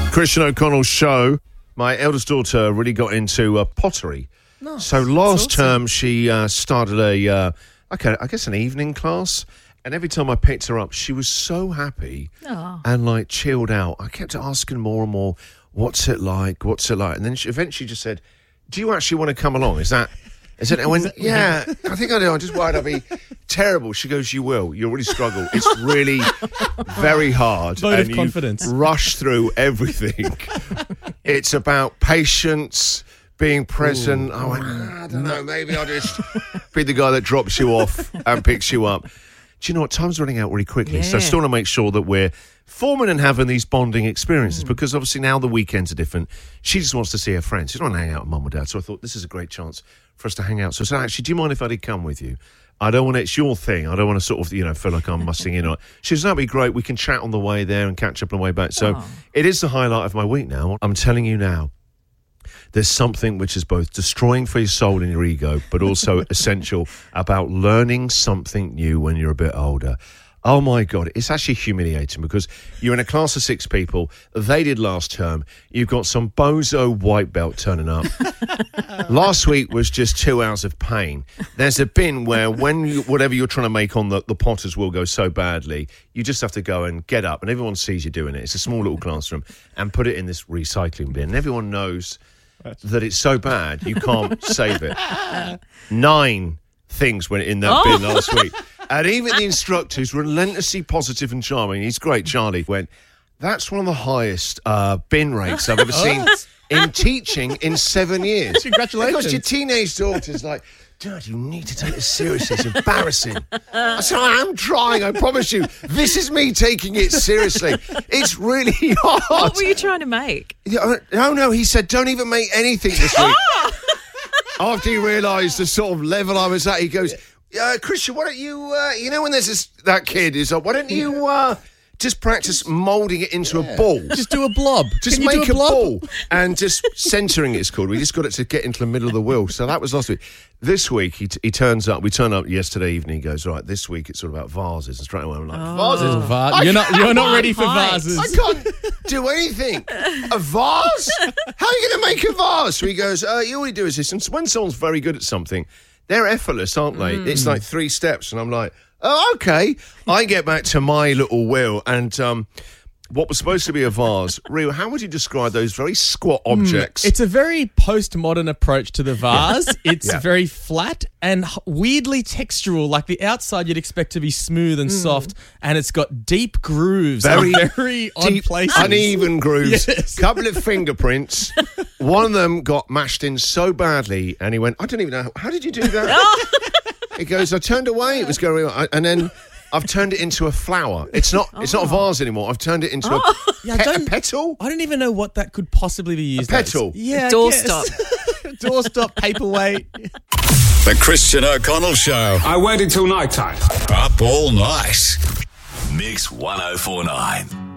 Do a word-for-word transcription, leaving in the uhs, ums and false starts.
Christian O'Connell's show. My eldest daughter really got into uh, pottery. Nice. So last awesome. term she uh, started a, uh, okay, I guess an evening class. And every time I picked her up, she was so happy Aww. and like chilled out. I kept asking more and more, what's it like? What's it like? And then she eventually just said, do you actually want to come along? Is that... Is it? I went, yeah, I think I do. I'm just worried I'll be terrible. She goes, you will. You'll really struggle. It's really very hard. Vote and of confidence. You rush through everything. It's about patience, being present. Ooh. I went, ah, I don't know, maybe I'll just be the guy that drops you off and picks you up. Do you know what? Time's running out really quickly. Yeah. So I still want to make sure that we're forming and having these bonding experiences mm. because obviously now the weekends are different. She just wants to see her friends. She doesn't want to hang out with mum or dad. So I thought this is a great chance for us to hang out. So I said, actually, do you mind if I did come with you? I don't want to, it's your thing. I don't want to sort of, you know, feel like I'm mussing in on it. She says, that'd be great. We can chat on the way there and catch up on the way back. So oh. it is the highlight of my week now. I'm telling you now, there's something which is both destroying for your soul and your ego, but also essential about learning something new when you're a bit older. Oh, my God. It's actually humiliating because you're in a class of six people. They did last term. You've got some bozo white belt turning up. Last week was just two hours of pain. There's a bin where when you, whatever you're trying to make on the, the potters will go so badly, you just have to go and get up, and everyone sees you doing it. It's a small little classroom, and put it in this recycling bin. And everyone knows that it's so bad you can't save it. Nine things went in that oh. bin last week. And even the instructor, who's relentlessly positive and charming, he's great, Charlie, went, that's one of the highest uh, bin rates I've ever seen in teaching in seven years. Congratulations. Because your teenage daughter's like, Dad, you need to take this seriously. It's embarrassing. I said, I am trying, I promise you. This is me taking it seriously. It's really hard. What were you trying to make? No, no, he said, don't even make anything this week. Oh! After he realised the sort of level I was at, he goes... Uh, Christian, why don't you, uh, you know when there's this, that kid who's like, why don't you uh, just practice moulding it into yeah. a ball? Just do a blob. Just Can make you do a, a blob? ball. And just centering it's called. We just got it to get into the middle of the wheel. So that was last week. This week, he, t- he turns up, we turn up yesterday evening, he goes, right, this week it's all about vases. And straight away I'm like, oh. vases? Oh, va- you're not You're not ready for vases. I can't do anything. A vase? How are you going to make a vase? So he goes, uh, all you do is this. And when someone's very good at something, they're effortless, aren't they? Mm. It's like three steps, and I'm like, oh, okay. I get back to my little wheel, and um, what was supposed to be a vase, Rio, how would you describe those very squat objects? Mm, it's a very postmodern approach to the vase. Yeah. It's yeah. very flat and weirdly textural. Like the outside you'd expect to be smooth and mm. soft, and it's got deep grooves. Very, very odd deep, places. uneven grooves. Yes. Couple of fingerprints. One of them got mashed in so badly, and he went, I don't even know, how did you do that? He goes, I turned away, it was going on, and then I've turned it into a flower. It's not oh. It's not a vase anymore. I've turned it into oh. a, yeah, pe- a petal. I don't even know what that could possibly be used a petal. as. Yeah, doorstop. Doorstop, paperweight. The Christian O'Connell Show. I waited till night time. Up all night. Mix one oh four nine.